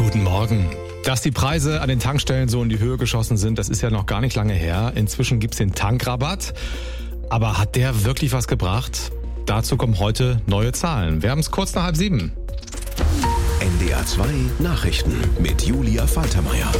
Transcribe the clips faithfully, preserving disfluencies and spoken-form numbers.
Guten Morgen. Dass die Preise an den Tankstellen so in die Höhe geschossen sind, das ist ja noch gar nicht lange her. Inzwischen gibt's den Tankrabatt. Aber hat der wirklich was gebracht? Dazu kommen heute neue Zahlen. Wir haben es kurz nach halb sieben. N D R zwei Nachrichten mit Julia Faltermeier.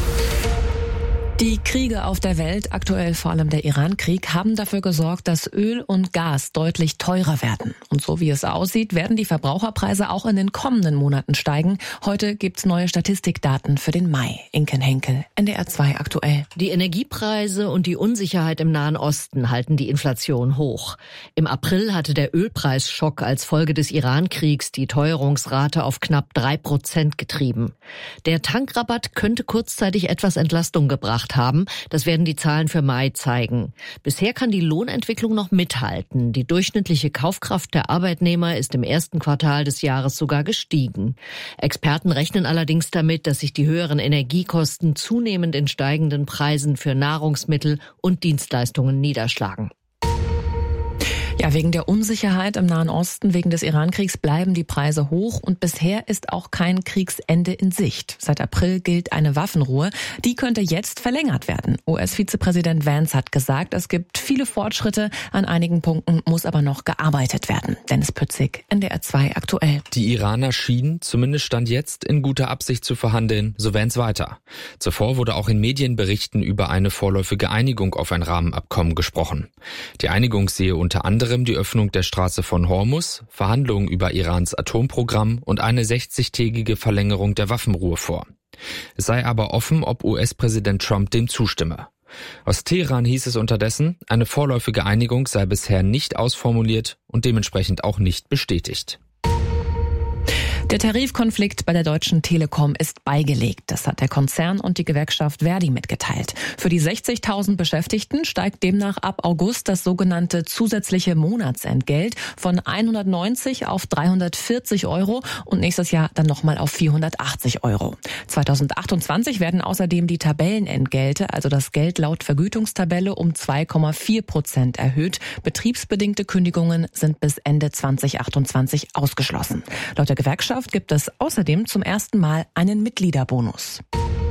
Die Kriege auf der Welt, aktuell vor allem der Iran-Krieg, haben dafür gesorgt, dass Öl und Gas deutlich teurer werden. Und so wie es aussieht, werden die Verbraucherpreise auch in den kommenden Monaten steigen. Heute gibt's neue Statistikdaten für den Mai. Inken Henkel, N D R zwei aktuell. Die Energiepreise und die Unsicherheit im Nahen Osten halten die Inflation hoch. Im April hatte der Ölpreisschock als Folge des Iran-Kriegs die Teuerungsrate auf knapp drei Prozent getrieben. Der Tankrabatt könnte kurzzeitig etwas Entlastung gebracht haben. Das werden die Zahlen für Mai zeigen. Bisher kann die Lohnentwicklung noch mithalten. Die durchschnittliche Kaufkraft der Arbeitnehmer ist im ersten Quartal des Jahres sogar gestiegen. Experten rechnen allerdings damit, dass sich die höheren Energiekosten zunehmend in steigenden Preisen für Nahrungsmittel und Dienstleistungen niederschlagen. Ja, wegen der Unsicherheit im Nahen Osten, wegen des Iran-Kriegs bleiben die Preise hoch und bisher ist auch kein Kriegsende in Sicht. Seit April gilt eine Waffenruhe. Die könnte jetzt verlängert werden. U S-Vizepräsident Vance hat gesagt, es gibt viele Fortschritte. An einigen Punkten muss aber noch gearbeitet werden. Dennis Pützig, N D R zwei aktuell. Die Iraner schienen, zumindest Stand jetzt, in guter Absicht zu verhandeln, so Vance weiter. Zuvor wurde auch in Medienberichten über eine vorläufige Einigung auf ein Rahmenabkommen gesprochen. Die Einigung sehe unter anderem die Öffnung der Straße von Hormuz, Verhandlungen über Irans Atomprogramm und eine sechzigtägige Verlängerung der Waffenruhe vor. Es sei aber offen, ob U S-Präsident Trump dem zustimme. Aus Teheran hieß es unterdessen, eine vorläufige Einigung sei bisher nicht ausformuliert und dementsprechend auch nicht bestätigt. Der Tarifkonflikt bei der Deutschen Telekom ist beigelegt. Das hat der Konzern und die Gewerkschaft Verdi mitgeteilt. Für die sechzigtausend Beschäftigten steigt demnach ab August das sogenannte zusätzliche Monatsentgelt von hundertneunzig auf dreihundertvierzig Euro und nächstes Jahr dann nochmal auf vierhundertachtzig Euro. zweitausendachtundzwanzig werden außerdem die Tabellenentgelte, also das Geld laut Vergütungstabelle, um zwei Komma vier Prozent erhöht. Betriebsbedingte Kündigungen sind bis Ende zweitausendachtundzwanzig ausgeschlossen. Laut der Gewerkschaft gibt es außerdem zum ersten Mal einen Mitgliederbonus.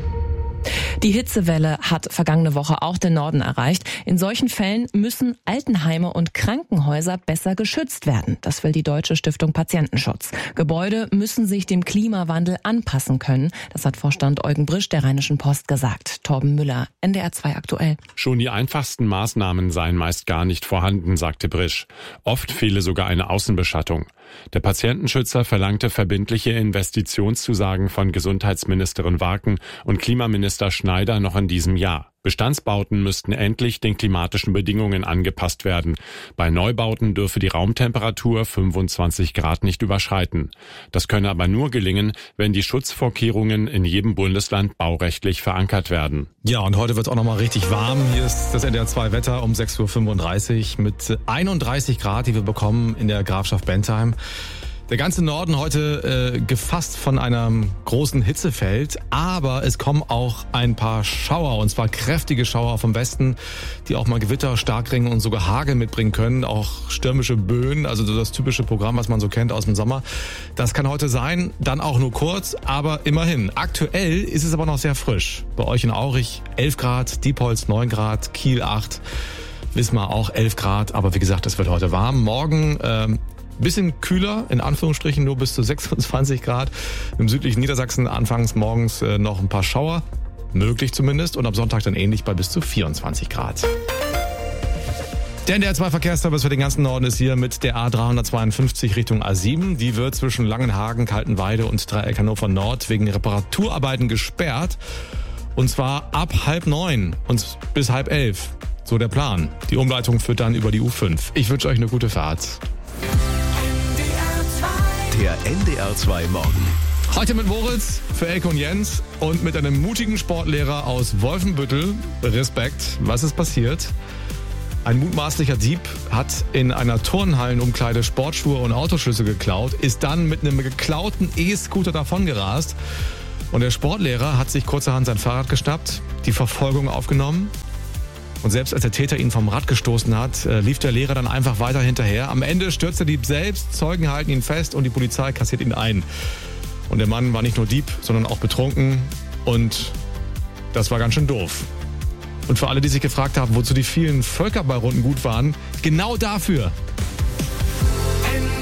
Die Hitzewelle hat vergangene Woche auch den Norden erreicht. In solchen Fällen müssen Altenheime und Krankenhäuser besser geschützt werden. Das will die Deutsche Stiftung Patientenschutz. Gebäude müssen sich dem Klimawandel anpassen können. Das hat Vorstand Eugen Brisch der Rheinischen Post gesagt. Torben Müller, N D R zwei aktuell. Schon die einfachsten Maßnahmen seien meist gar nicht vorhanden, sagte Brisch. Oft fehle sogar eine Außenbeschattung. Der Patientenschützer verlangte verbindliche Investitionszusagen von Gesundheitsministerin Waken und Klimaminister Schneider noch in diesem Jahr. Bestandsbauten müssten endlich den klimatischen Bedingungen angepasst werden. Bei Neubauten dürfe die Raumtemperatur fünfundzwanzig Grad nicht überschreiten. Das könne aber nur gelingen, wenn die Schutzvorkehrungen in jedem Bundesland baurechtlich verankert werden. Ja, und heute wird es auch nochmal richtig warm. Hier ist das N D R zwei Wetter um sechs Uhr fünfunddreißig mit einunddreißig Grad, die wir bekommen in der Grafschaft Bentheim. Der ganze Norden heute äh, gefasst von einem großen Hitzefeld, aber es kommen auch ein paar Schauer, und zwar kräftige Schauer vom Westen, die auch mal Gewitter, Starkregen und sogar Hagel mitbringen können, auch stürmische Böen, also das typische Programm, was man so kennt aus dem Sommer. Das kann heute sein, dann auch nur kurz, aber immerhin. Aktuell ist es aber noch sehr frisch. Bei euch in Aurich elf Grad, Diepholz neun Grad, Kiel acht, Wismar auch elf Grad, aber wie gesagt, es wird heute warm. Morgen ähm, bisschen kühler, in Anführungsstrichen nur bis zu sechsundzwanzig Grad. Im südlichen Niedersachsen anfangs morgens äh, noch ein paar Schauer, möglich zumindest. Und am Sonntag dann ähnlich bei bis zu vierundzwanzig Grad. Der N D R zwei Verkehrsservice für den ganzen Norden ist hier mit der A dreihundertzweiundfünfzig Richtung A sieben. Die wird zwischen Langenhagen, Kaltenweide und Dreieck Hannover Nord wegen Reparaturarbeiten gesperrt. Und zwar ab halb neun und bis halb elf. So der Plan. Die Umleitung führt dann über die U fünf. Ich wünsche euch eine gute Fahrt. Der N D R zwei Morgen. Heute mit Moritz für Elke und Jens und mit einem mutigen Sportlehrer aus Wolfenbüttel. Respekt. Was ist passiert? Ein mutmaßlicher Dieb hat in einer Turnhallenumkleide Sportschuhe und Autoschlüssel geklaut, ist dann mit einem geklauten E-Scooter davongerast. Und der Sportlehrer hat sich kurzerhand sein Fahrrad geschnappt, die Verfolgung aufgenommen. Und selbst als der Täter ihn vom Rad gestoßen hat, lief der Lehrer dann einfach weiter hinterher. Am Ende stürzt der Dieb selbst, Zeugen halten ihn fest und die Polizei kassiert ihn ein. Und der Mann war nicht nur Dieb, sondern auch betrunken. Und das war ganz schön doof. Und für alle, die sich gefragt haben, wozu die vielen Völkerballrunden gut waren, genau dafür. N